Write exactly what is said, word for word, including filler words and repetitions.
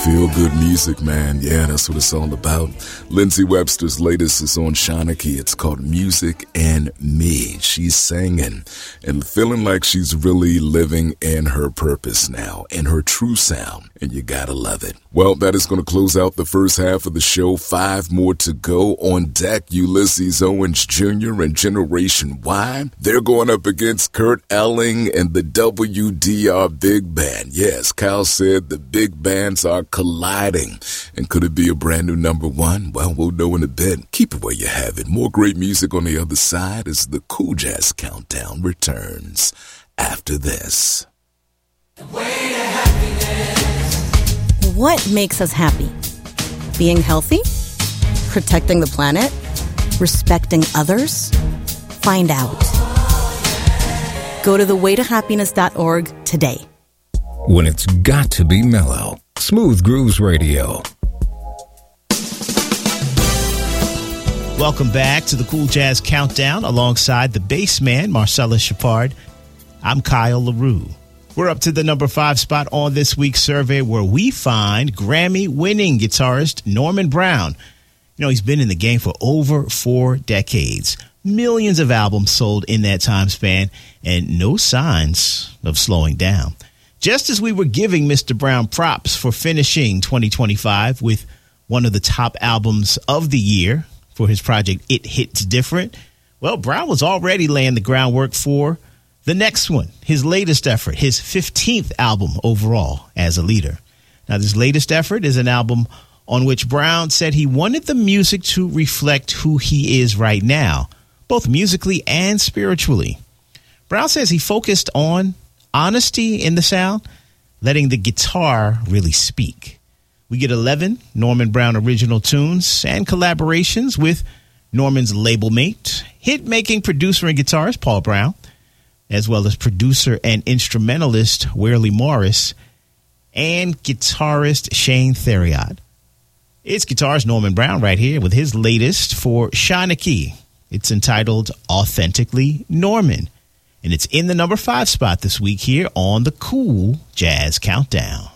Feel-good music, man. Yeah, that's what it's all about. Lindsay Webster's latest is on Shawnee. It's called Music and Me. She's singing and feeling like she's really living in her purpose now, in her true sound, and you gotta love it. Well, that is going to close out the first half of the show. Five more to go. On deck, Ulysses Owens Junior and Generation Y. They're going up against Kurt Elling and the W D R Big Band. Yes, Kyle said the big bands are colliding. And could it be a brand new number one? Well, we'll know in a bit. Keep it where you have it. More great music on the other side as the Cool Jazz Countdown returns after this. The way to happiness. What makes us happy? Being healthy? Protecting the planet? Respecting others? Find out. Go to the way to happiness dot org today. When it's got to be mellow. Smooth Grooves Radio. Welcome back to the Cool Jazz Countdown alongside the bass man, Marcellus Shepard. I'm Kyle LaRue. We're up to the number five spot on this week's survey where we find Grammy-winning guitarist Norman Brown. You know, he's been in the game for over four decades. Millions of albums sold in that time span and no signs of slowing down. Just as we were giving Mister Brown props for finishing twenty twenty-five with one of the top albums of the year for his project It Hits Different, well, Brown was already laying the groundwork for the next one, his latest effort, his fifteenth album overall as a leader. Now, this latest effort is an album on which Brown said he wanted the music to reflect who he is right now, both musically and spiritually. Brown says he focused on honesty in the sound, letting the guitar really speak. We get eleven Norman Brown original tunes and collaborations with Norman's label mate, hit-making producer and guitarist Paul Brown, as well as producer and instrumentalist Wearley Morris, and guitarist Shane Theriot. It's guitarist Norman Brown right here with his latest for Shawnee. It's entitled Authentically Norman. And it's in the number five spot this week here on the Cool Jazz Countdown.